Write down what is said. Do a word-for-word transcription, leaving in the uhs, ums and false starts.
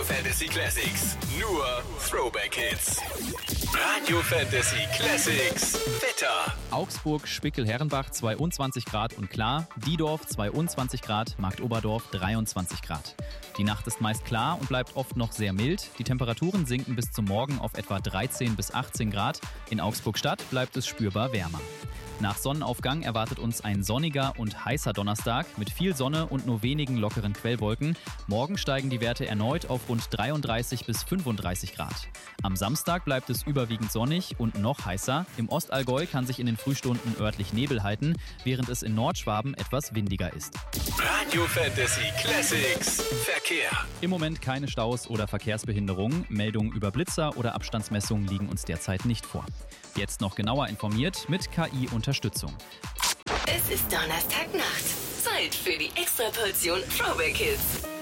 Fantasy Classics. Nur Throwback Hits. Radio Fantasy Classics. Wetter. Augsburg, Spickel-Herrenbach zweiundzwanzig Grad und klar. Diedorf zweiundzwanzig Grad, Marktoberdorf dreiundzwanzig Grad. Die Nacht ist meist klar und bleibt oft noch sehr mild. Die Temperaturen sinken bis zum Morgen auf etwa dreizehn bis achtzehn Grad. In Augsburg-Stadt bleibt es spürbar wärmer. Nach Sonnenaufgang erwartet uns ein sonniger und heißer Donnerstag mit viel Sonne und nur wenigen lockeren Quellwolken. Morgen steigen die Werte erneut auf rund dreiunddreißig bis fünfunddreißig Grad. Am Samstag bleibt es überwiegend sonnig und noch heißer. Im Ostallgäu kann sich in den Frühstunden örtlich Nebel halten, während es in Nordschwaben etwas windiger ist. Radio Fantasy Classics. Verkehr. Im Moment keine Staus oder Verkehrsbehinderungen. Meldungen über Blitzer oder Abstandsmessungen liegen uns derzeit nicht vor. Jetzt noch genauer informiert mit K I-Unterstützung. Es ist Donnerstagnacht. Zeit für die Extraportion Throwback Hits.